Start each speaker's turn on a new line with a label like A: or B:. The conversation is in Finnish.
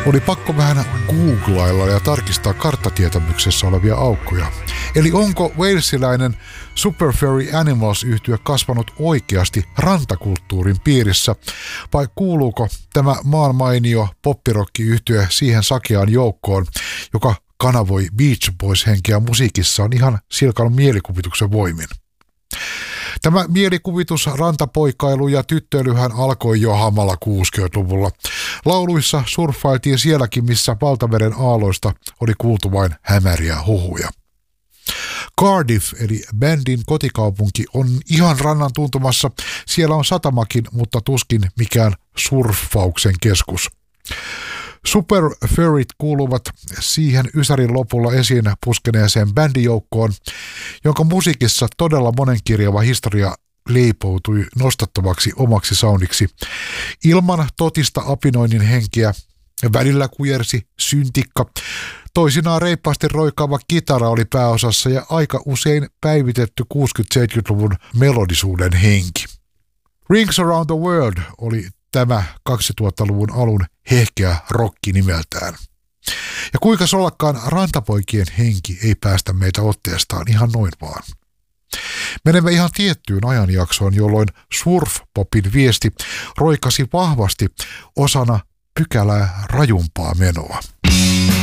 A: Oli pakko vähän googlailla ja tarkistaa karttatietämyksessä olevia aukkoja. Eli onko walesiläinen Super Furry Animals-yhtye kasvanut oikeasti rantakulttuurin piirissä, vai kuuluuko tämä maan mainio poppirokki-yhtye siihen sakeaan joukkoon, joka kanavoi Beach Boys-henkeä musiikissaan ihan silkan mielikuvituksen voimin? Tämä mielikuvitus, rantapoikailu ja tyttöilyhän alkoi jo hamalla 60-luvulla. Lauluissa surffailtiin sielläkin, missä valtameren aaloista oli kuultu vain hämäriä huhuja. Cardiff eli bändin kotikaupunki on ihan rannan tuntumassa. Siellä on satamakin, mutta tuskin mikään surffauksen keskus. Super Furryt kuuluvat siihen ysärin lopulla esiin puskeneeseen bändijoukkoon, jonka musiikissa todella monenkirjava historia leipoutui nostattavaksi omaksi soundiksi. Ilman totista apinoinnin henkeä välillä kujersi syntikka. Toisinaan reippaasti roikaava kitara oli pääosassa ja aika usein päivitetty 60-70-luvun melodisuuden henki. Rings Around the World oli tämä 2000-luvun alun hehkeä rokki nimeltään. Ja kuinka ollakaan rantapoikien henki ei päästä meitä otteestaan ihan noin vaan. Menemme ihan tiettyyn ajanjaksoon, jolloin surfpopin viesti roikasi vahvasti osana pykälää rajumpaa menoa.